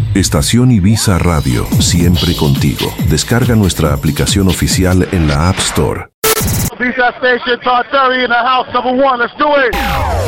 Estación Ibiza Radio, siempre contigo. Descarga nuestra aplicación oficial en la App Store. Ibiza Station, Todd Terry in the house, number one. Let's do it.